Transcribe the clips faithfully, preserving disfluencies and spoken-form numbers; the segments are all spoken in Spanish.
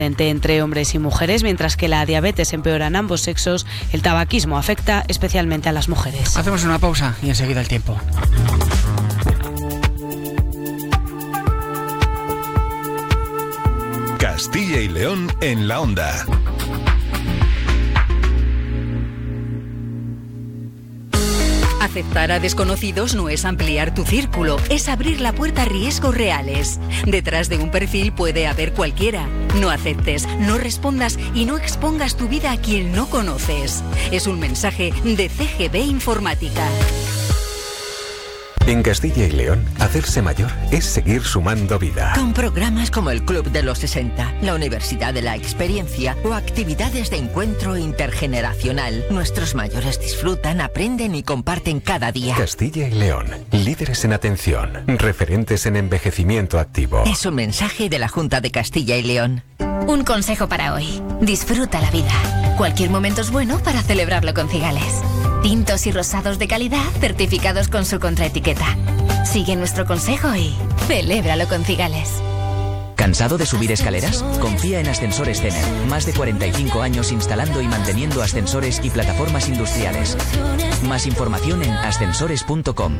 entre hombres y mujeres, mientras que la diabetes empeora en ambos sexos, el tabaquismo afecta especialmente a las mujeres. Hacemos una pausa y enseguida el tiempo. Castilla y León en la onda. Aceptar a desconocidos no es ampliar tu círculo, es abrir la puerta a riesgos reales. Detrás de un perfil puede haber cualquiera. No aceptes, no respondas y no expongas tu vida a quien no conoces. Es un mensaje de C G B Informática. En Castilla y León, hacerse mayor es seguir sumando vida. Con programas como el Club de los sesenta, la Universidad de la Experiencia o actividades de encuentro intergeneracional, nuestros mayores disfrutan, aprenden y comparten cada día. Castilla y León, líderes en atención, referentes en envejecimiento activo. Es un mensaje de la Junta de Castilla y León. Un consejo para hoy. Disfruta la vida. Cualquier momento es bueno para celebrarlo con Cigales. Tintos y rosados de calidad certificados con su contraetiqueta. Sigue nuestro consejo y celébralo con Cigales. ¿Cansado de subir escaleras? Confía en Ascensores Cener. Más de cuarenta y cinco años instalando y manteniendo ascensores y plataformas industriales. Más información en ascensores punto com.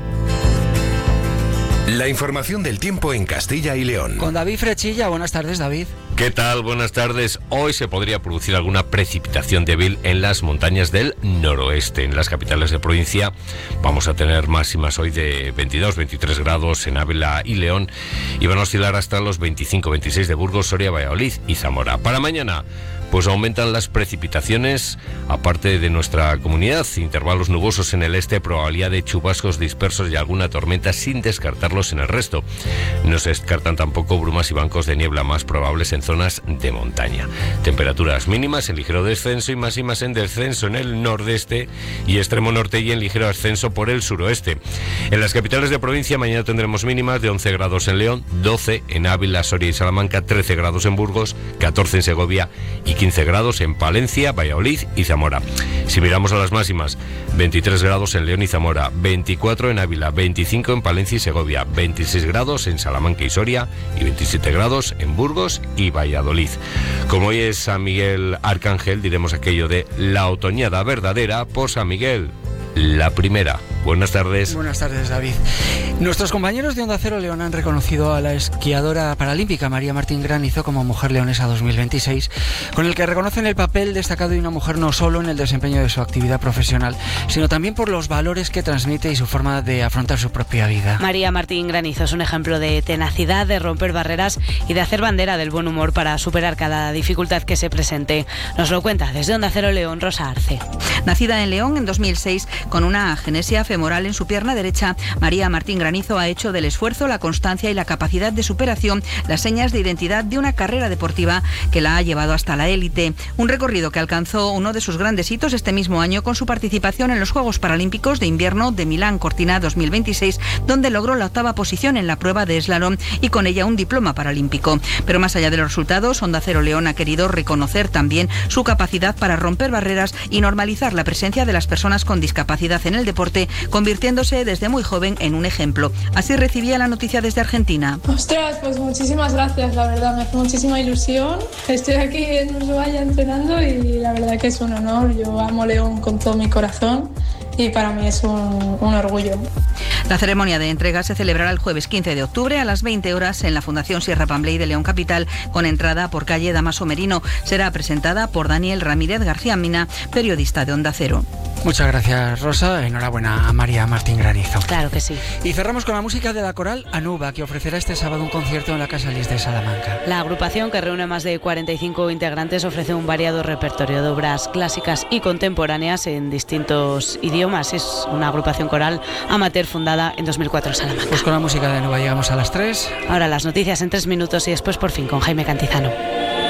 La información del tiempo en Castilla y León. Con David Frechilla. Buenas tardes, David. ¿Qué tal? Buenas tardes. Hoy se podría producir alguna precipitación débil en las montañas del noroeste. En las capitales de provincia vamos a tener máximas hoy de veintidós, veintitrés grados en Ávila y León y van a oscilar hasta los veinticinco, veintiséis de Burgos, Soria, Valladolid y Zamora. Para mañana, pues aumentan las precipitaciones, aparte de nuestra comunidad, intervalos nubosos en el este, probabilidad de chubascos dispersos y alguna tormenta sin descartarlos en el resto. No se descartan tampoco brumas y bancos de niebla más probables en zonas de montaña. Temperaturas mínimas en ligero descenso y máximas en descenso en el nordeste y extremo norte y en ligero ascenso por el suroeste. En las capitales de provincia mañana tendremos mínimas de once grados en León, doce en Ávila, Soria y Salamanca, trece grados en Burgos, catorce en Segovia y quince grados en Palencia, Valladolid y Zamora. Si miramos a las máximas, veintitrés grados en León y Zamora, veinticuatro en Ávila, veinticinco en Palencia y Segovia, veintiséis grados en Salamanca y Soria y veintisiete grados en Burgos y Valladolid. Como hoy es San Miguel Arcángel, diremos aquello de la otoñada verdadera por San Miguel, la primera. Buenas tardes. Buenas tardes, David. Nuestros compañeros de Onda Cero León han reconocido a la esquiadora paralímpica María Martín Granizo como Mujer Leonesa dos mil veintiséis, con el que reconocen el papel destacado de una mujer no solo en el desempeño de su actividad profesional, sino también por los valores que transmite y su forma de afrontar su propia vida. María Martín Granizo es un ejemplo de tenacidad, de romper barreras y de hacer bandera del buen humor para superar cada dificultad que se presente. Nos lo cuenta desde Onda Cero León, Rosa Arce. Nacida en León en dos mil seis, con una agenesia femoral en su pierna derecha, María Martín Granizo ha hecho del esfuerzo, la constancia y la capacidad de superación las señas de identidad de una carrera deportiva que la ha llevado hasta la élite. Un recorrido que alcanzó uno de sus grandes hitos este mismo año con su participación en los Juegos Paralímpicos de Invierno de Milán Cortina dos mil veintiséis, donde logró la octava posición en la prueba de slalom y con ella un diploma paralímpico. Pero más allá de los resultados, Onda Cero León ha querido reconocer también su capacidad para romper barreras y normalizar la presencia de las personas con discapacidad en el deporte, convirtiéndose desde muy joven en un ejemplo. Así recibía la noticia desde Argentina. Ostras, pues muchísimas gracias, la verdad, me hace muchísima ilusión. Estoy aquí en Ushuaia entrenando y la verdad que es un honor. Yo amo León con todo mi corazón y para mí es un, un orgullo. La ceremonia de entrega se celebrará el jueves quince de octubre a las veinte horas en la Fundación Sierra Pambley de León Capital, con entrada por calle Damaso Merino. Será presentada por Daniel Ramírez García Mina, periodista de Onda Cero. Muchas gracias, Rosa. Enhorabuena a María Martín Granizo. Claro que sí. Y cerramos con la música de la coral Anuba, que ofrecerá este sábado un concierto en la Casa Lis de Salamanca. La agrupación, que reúne más de cuarenta y cinco integrantes, ofrece un variado repertorio de obras clásicas y contemporáneas en distintos idiomas. Es una agrupación coral amateur fundada en dos mil cuatro en Salamanca. Pues con la música de Anuba llegamos a las tres. Ahora las noticias en tres minutos y después por fin con Jaime Cantizano.